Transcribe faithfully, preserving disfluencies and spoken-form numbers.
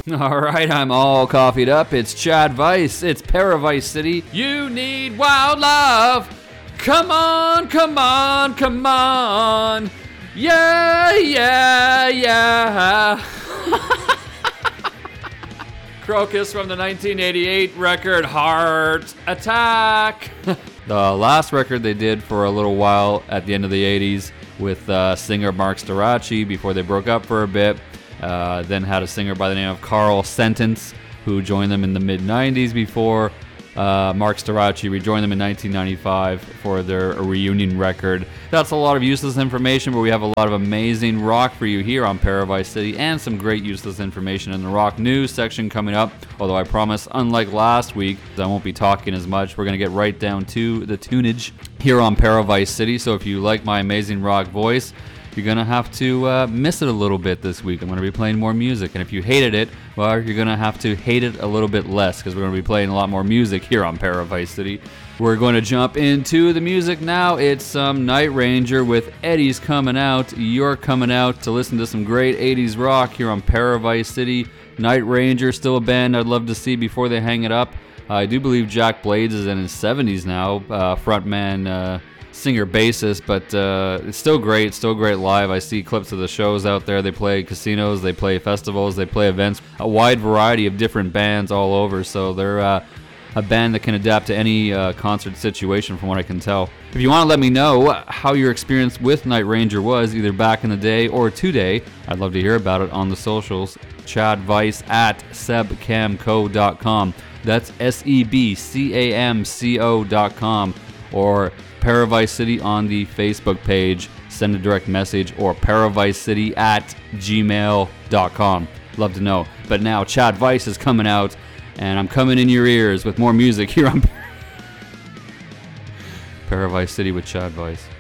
All right, I'm all coffeeed up. It's Chad Vice. It's Paravice City. You need wild love. Come on, come on, come on. Yeah, yeah, yeah. Crocus from the nineteen eighty-eight record Heart Attack. The last record they did for a little while at the end of the eighties with uh, singer Mark Storace before they broke up for a bit. Uh, then had a singer by the name of Carl Sentence who joined them in the mid nineties before uh, Mark Storace rejoined them in nineteen ninety-five for their reunion record. That's a lot of useless information, but we have a lot of amazing rock for you here on Paravice City and some great useless information in the rock news section coming up. Although I promise, unlike last week, I won't be talking as much. We're going to get right down to the tunage here on Paravice City. So if you like my amazing rock voice, you're going to have to uh, miss it a little bit this week. I'm going to be playing more music. And if you hated it, well, you're going to have to hate it a little bit less because we're going to be playing a lot more music here on Paravice City. We're going to jump into the music now. It's some um, Night Ranger with Eddie's Coming Out. You're coming out to listen to some great eighties rock here on Paravice City. Night Ranger, still a band I'd love to see before they hang it up. Uh, I do believe Jack Blades is in his seventies now, uh, frontman, uh, singer, bassist, but uh, it's still great, still great live. I see clips of the shows out there. They play casinos, they play festivals, they play events, a wide variety of different bands all over, so they're uh, a band that can adapt to any uh, concert situation from what I can tell. If you want to let me know how your experience with Night Ranger was, either back in the day or today, I'd love to hear about it on the socials. Chad Vice at sebcamco dot com. That's S E B C A M C O dot com. Or Paravice City on the Facebook page. Send a direct message, or paravicecity at gmail dot com. Love to know. But now Chad Vice is coming out, and I'm coming in your ears with more music here on Paravice City with Chad Vice.